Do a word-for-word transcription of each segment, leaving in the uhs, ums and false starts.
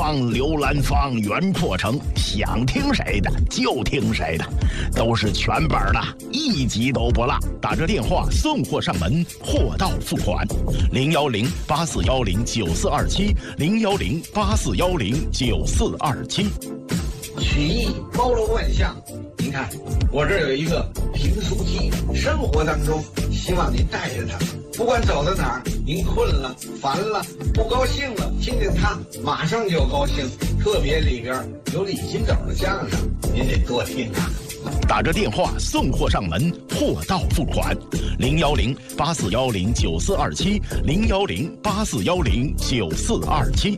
方，刘兰芳，袁阔成，想听谁的就听谁的，都是全本的，一集都不落。打这电话送货上门，货到付款。零幺零八四幺零九四二七，零幺零八四幺零九四二七。 曲艺包罗万象，您看，我这儿有一个评书机，生活当中希望您带着它，不管走到哪儿，您困了、烦了、不高兴了，听见它马上就高兴。特别里边有李金斗的相声，您得多听啊。 打着电话送货上门，货到付款。零幺零八四幺零九四二七，零幺零八四幺零九四二七。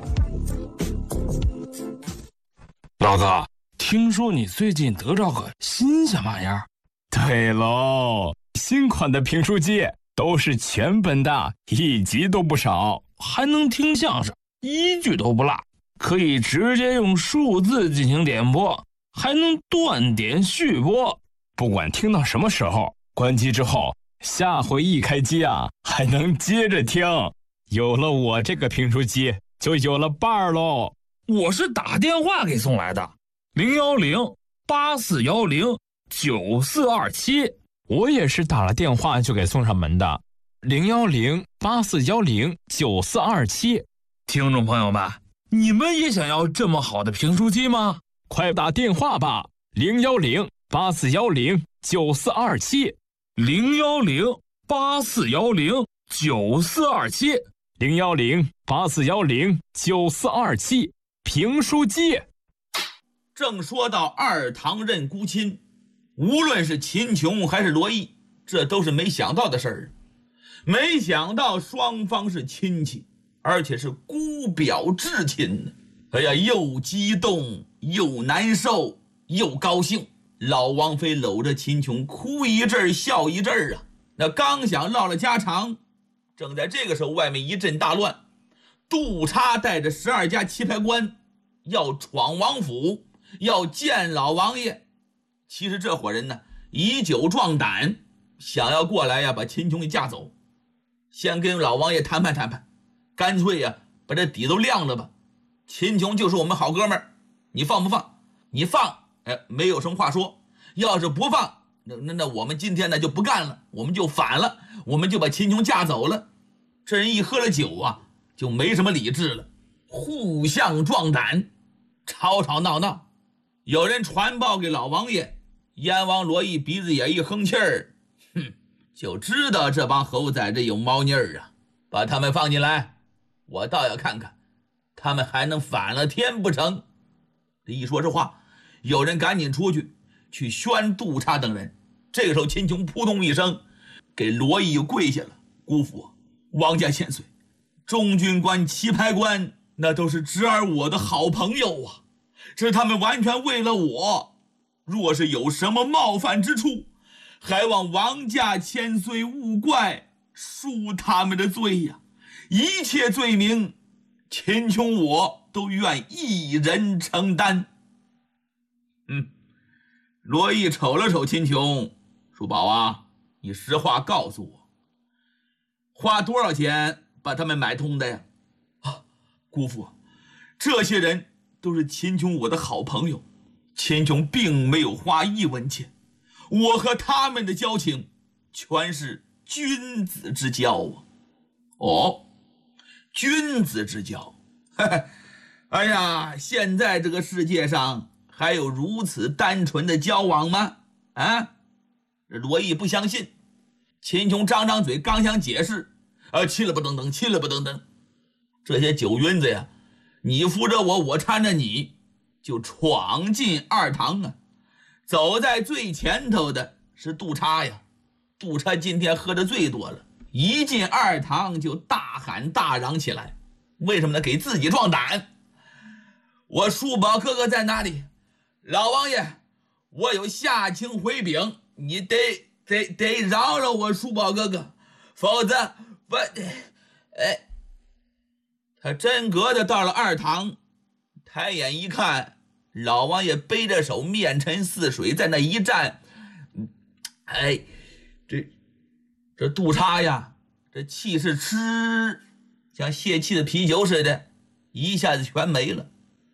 老子听说你最近得着个新鲜玩意儿。 对喽，新款的评书机都是全本的，一集都不少， 还能听相声，一句都不落，可以直接用数字进行点播，还能断点续播， 不管听到什么时候，关机之后下回一开机啊，还能接着听。有了我这个评书机，就有了伴儿喽。 我是打电话给送来的，零幺零八四幺零九四二七。 我也是打了电话就给送上门的，零幺零八四幺零九四二七。 听众朋友们，你们也想要这么好的评书机吗？ 快打电话吧，零幺零八四幺零九四二七， 零幺零八四幺零九四二七， 零幺零八四幺零九四二七。评书机。 正说到二堂认姑亲，无论是秦琼还是罗毅，这都是没想到的事儿。没想到双方是亲戚，而且是姑表至亲呢。哎呀，又激动又难受又高兴。老王妃搂着秦琼哭一阵笑一阵啊。那刚想唠了家常，正在这个时候，外面一阵大乱。杜叉带着十二家棋牌官要闯王府，要见老王爷。其实这伙人呢，以酒壮胆，想要过来呀，把秦琼给架走，先跟老王爷谈判谈判，干脆呀，把这底都亮了吧。秦琼就是我们好哥们儿，你放不放？你放，哎，没有什么话说；要是不放，那那那我们今天呢就不干了，我们就反了，我们就把秦琼架走了。这人一喝了酒啊，就没什么理智了，互相壮胆，吵吵闹闹。有人传报给老王爷，燕王罗毅鼻子也一哼气儿，哼，就知道这帮猴崽子有猫腻儿啊，把他们放进来，我倒要看看他们还能反了天不成。这一说这话，有人赶紧出去去宣杜叉等人。这个时候秦琼扑通一声给罗毅跪下了，姑父，王家千岁，中军官、棋牌官那都是侄儿我的好朋友啊，这是他们完全为了我，若是有什么冒犯之处，还望王家千岁勿怪，恕他们的罪呀。一切罪名，秦琼我都愿一人承担。嗯，罗毅瞅了瞅秦琼，叔宝啊，你实话告诉我，花多少钱把他们买通的呀？啊，姑父，这些人都是秦琼我的好朋友，秦琼并没有花一文钱，我和他们的交情全是君子之交啊。哦，君子之交，嘿嘿，哎呀，现在这个世界上还有如此单纯的交往吗？啊，罗毅不相信。秦琼张张嘴刚想解释，呃，气了不登登，气了不登登。这些酒晕子呀，你扶着我，我搀着你，就闯进二堂啊。走在最前头的是杜叉呀，杜叉今天喝的最多了，一进二堂就大喊大嚷起来。为什么呢？给自己壮胆。我叔宝哥哥在哪里？老王爷，我有下情回禀，你得得得饶了我叔宝哥哥，否则不……哎，他真格的到了二堂，抬眼一看，老王爷背着手，面沉似水，在那一站。哎，这这杜叉呀，这气势吃像泄气的啤酒似的，一下子全没了。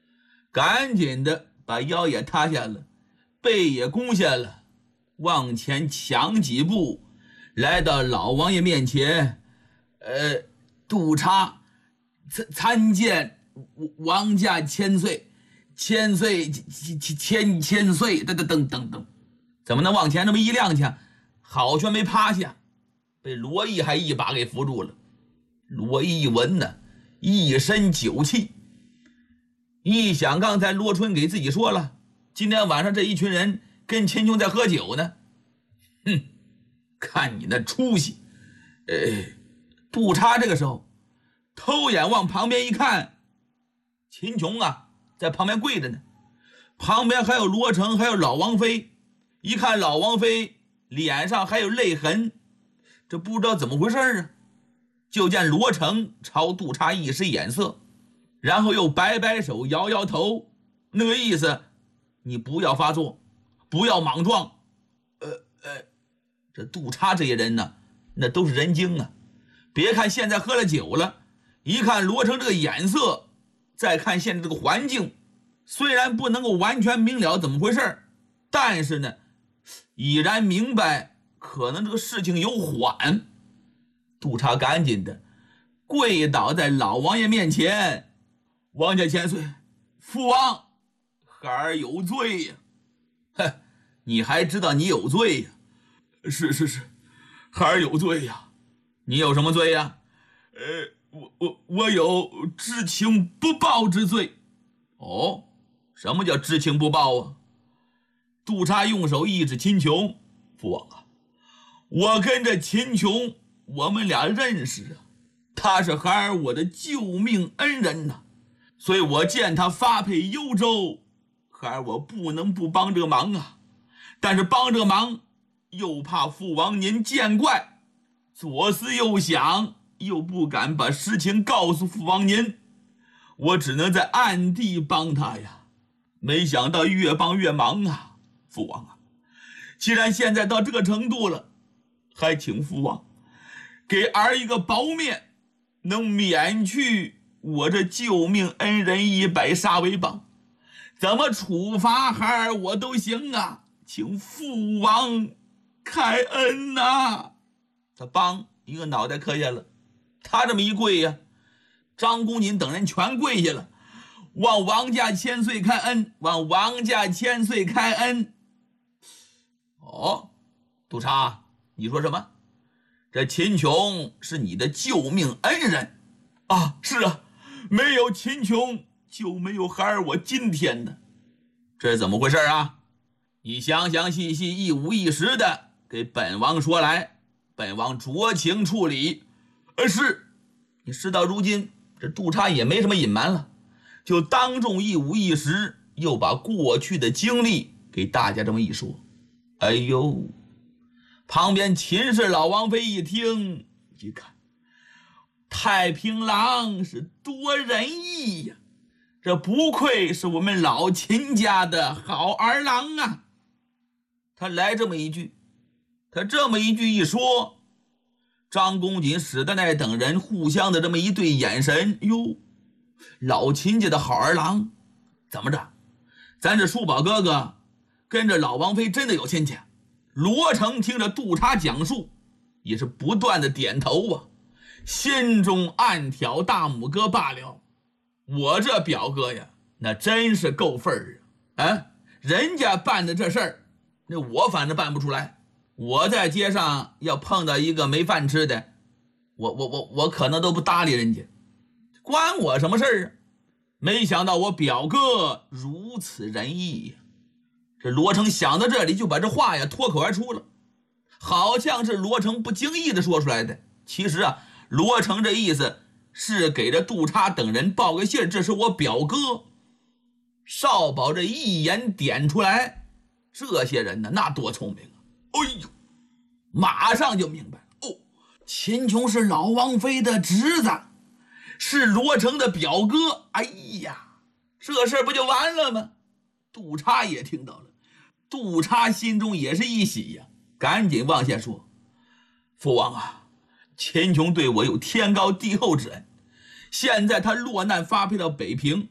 赶紧的把腰也塌下了，背也弓下了，往前抢几步，来到老王爷面前。呃，督察参参见王家千岁，千岁千千千岁，等等等等等，怎么能往前这么一踉跄，好悬没趴下，被罗毅还一把给扶住了。罗毅一闻呢，一身酒气，一想刚才罗春给自己说了，今天晚上这一群人跟秦琼在喝酒呢，哼，看你那出息！呃，督察这个时候偷眼往旁边一看，秦琼啊在旁边跪着呢，旁边还有罗成，还有老王妃。一看老王妃脸上还有泪痕，这不知道怎么回事啊。就见罗成朝督察一使眼色，然后又摆摆手摇摇头，那个意思，你不要发作，不要莽撞。呃呃，这督察这些人呢，那都是人精啊。别看现在喝了酒了，一看罗成这个眼色，再看现在这个环境，虽然不能够完全明了怎么回事，但是呢，已然明白可能这个事情有缓。督察赶紧的跪倒在老王爷面前，王家千岁，父王，孩儿有罪呀！哼，你还知道你有罪呀？是是是，孩儿有罪呀。你有什么罪呀？呃，我我我有知情不报之罪。哦，什么叫知情不报啊？督察用手一指秦琼，父王啊，我跟着秦琼，我们俩认识啊，他是孩儿我的救命恩人呐、啊，所以我见他发配幽州，孩儿我不能不帮这个忙啊。但是帮这个忙，又怕父王您见怪，左思右想，又不敢把实情告诉父王您，我只能在暗地帮他呀。没想到越帮越忙啊，父王啊，既然现在到这个程度了，还请父王给儿一个薄面，能免去我这救命恩人一百杀为棒，怎么处罚孩儿我都行啊，请父王开恩呐、啊！他梆一个脑袋磕下了，他这么一跪呀，张公瑾等人全跪下了，望王家千岁开恩，望王家千岁开恩。哦，督察，你说什么？这秦琼是你的救命恩人啊？是啊，没有秦琼就没有孩儿我今天的。这是怎么回事啊？你详详细细一五一十的给本王说来，本王酌情处理。呃，是，你事到如今，这督察也没什么隐瞒了，就当众一五一十，又把过去的经历给大家这么一说。哎呦，旁边秦氏老王妃一听，一看，太平郎是多仁义呀，这不愧是我们老秦家的好儿郎啊。他来这么一句，他这么一句一说，张公瑾、史德奈等人互相的这么一对眼神，哟，老秦家的好儿郎，怎么着？咱这叔宝哥哥跟着老王妃真的有亲戚。罗成听着督察讲述，也是不断的点头啊，心中暗挑大拇哥罢了。我这表哥呀，那真是够份儿啊！啊，人家办的这事儿，那我反正办不出来。我在街上要碰到一个没饭吃的，我我我我可能都不搭理人家，关我什么事儿啊？没想到我表哥如此仁义呀！这罗成想到这里，就把这话呀脱口而出了，好像是罗成不经意的说出来的。其实啊，罗成这意思是给这督察等人报个信，这是我表哥。少保这一眼点出来，这些人呢，那多聪明啊！哎呦，马上就明白了。哦，秦琼是老王妃的侄子，是罗成的表哥。哎呀，这事儿不就完了吗？督察也听到了，督察心中也是一喜呀，赶紧往下说：父王啊，秦琼对我有天高地厚之恩，现在他落难发配到北平，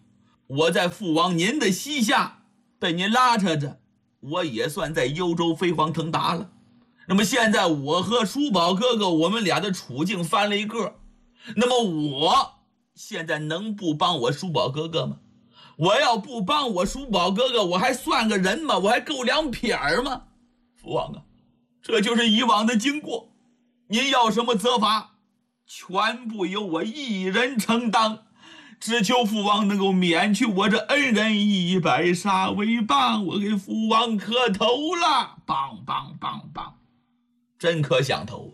我在父王您的膝下被您拉扯着，我也算在幽州飞黄腾达了。那么现在我和叔宝哥哥我们俩的处境翻了一个，那么我现在能不帮我叔宝哥哥吗？我要不帮我叔宝哥哥，我还算个人吗？我还够两撇儿吗？父王啊，这就是以往的经过，您要什么责罚，全部由我一人承担，只求父王能够免去我这恩人一百杀为棒，我给父王磕头了，棒棒棒棒，真可想头啊！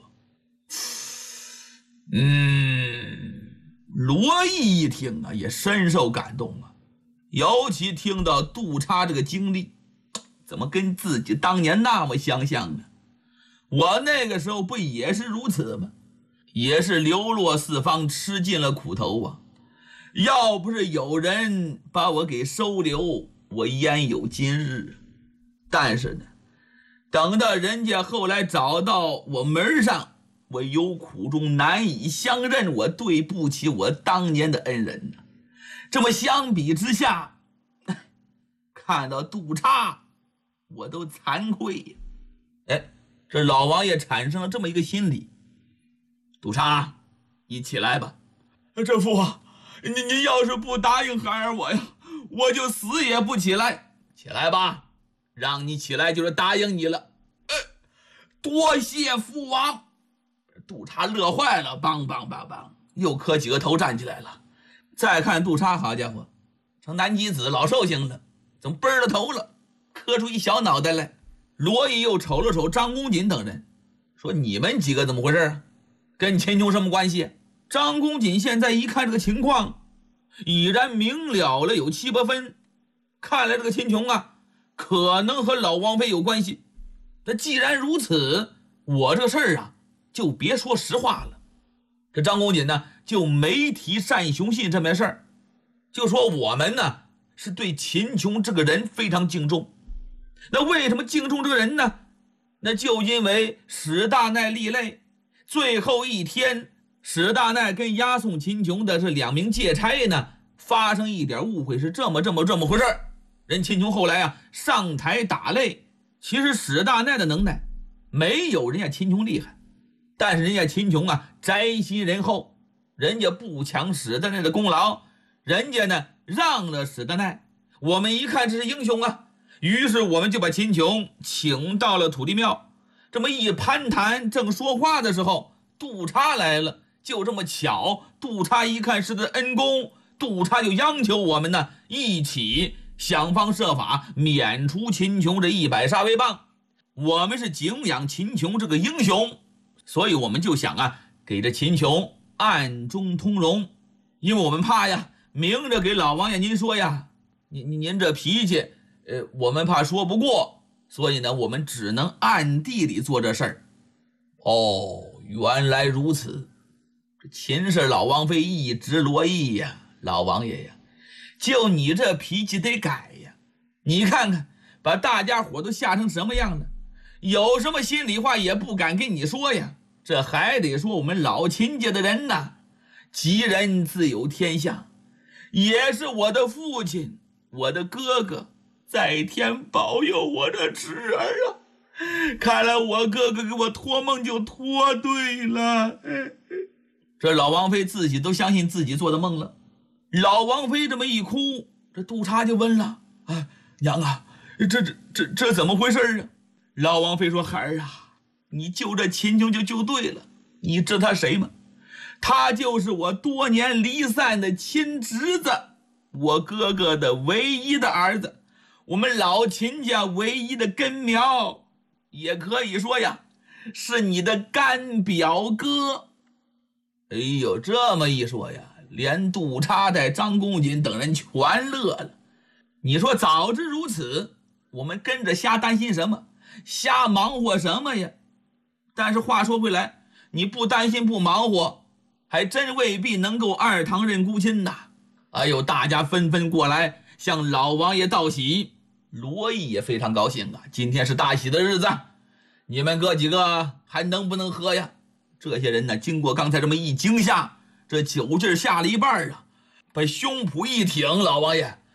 嗯，罗毅一听啊，也深受感动啊，尤其听到杜叉这个经历，怎么跟自己当年那么相像呢？我那个时候不也是如此吗？也是流落四方，吃尽了苦头啊！要不是有人把我给收留，我焉有今日？但是呢，等到人家后来找到我门上，我有苦中难以相认，我对不起我当年的恩人呢。这么相比之下，看到杜叉，我都惭愧呀。哎，这老王爷产生了这么一个心理：杜叉，你起来吧。这父王，您您要是不答应孩儿我呀，我就死也不起来。起来吧，让你起来就是答应你了。呃，多谢父王。杜叉乐坏了，梆梆梆梆，又磕几个头站起来了。再看杜叉，好家伙，成南极子老寿星了，怎么奔了头了，磕出一小脑袋来。罗毅又瞅了瞅张公瑾等人，说：“你们几个怎么回事？跟秦琼什么关系？”张公瑾现在一看这个情况，已然明了了有七八分，看来这个秦琼啊，可能和老王妃有关系。那既然如此，我这个事儿啊，就别说实话了。这张公瑾呢，就没提单雄信这件事儿，就说我们呢是对秦琼这个人非常敬重。那为什么敬重这个人呢？那就因为史大奈立类最后一天，史大奈跟押送秦琼的是两名借差呢，发生一点误会，是这么这么这么回事儿。人秦琼后来啊上台打擂，其实史大奈的能耐没有人家秦琼厉害，但是人家秦琼啊宅心仁厚，人家不抢史大奈的功劳，人家呢让了史大奈。我们一看这是英雄啊，于是我们就把秦琼请到了土地庙。这么一攀谈，正说话的时候，杜叉来了。就这么巧，杜叉一看是他的恩公，杜叉就央求我们呢一起想方设法免除秦琼这一百杀威棒。我们是敬仰秦琼这个英雄，所以我们就想啊给这秦琼暗中通融，因为我们怕呀明着给老王爷您说呀，您您这脾气呃，我们怕说不过，所以呢我们只能暗地里做这事儿。哦，原来如此。这秦氏老王妃一直罗毅呀，老王爷呀，就你这脾气得改呀！你看看把大家伙都吓成什么样了，有什么心里话也不敢跟你说呀。这还得说我们老秦家的人呐，吉人自有天相，也是我的父亲我的哥哥在天保佑我的侄儿啊！看来我哥哥给我托梦就托对了。这老王妃自己都相信自己做的梦了。老王妃这么一哭，这杜叉就问了：“啊，娘啊，这这这这怎么回事啊？”老王妃说：“孩儿啊，你救这秦琼就救对了。你知他谁吗？他就是我多年离散的亲侄子，我哥哥的唯一的儿子，我们老秦家唯一的根苗，也可以说呀，是你的干表哥。”哎呦，这么一说呀，连杜叉带张公瑾等人全乐了。你说早知如此，我们跟着瞎担心什么，瞎忙活什么呀？但是话说回来，你不担心不忙活，还真未必能够二堂认孤亲呐。哎呦，大家纷纷过来向老王爷道喜。罗毅也非常高兴啊，今天是大喜的日子，你们哥几个还能不能喝呀？这些人呢，经过刚才这么一惊吓，这酒劲下了一半啊，把胸脯一挺，老王爷，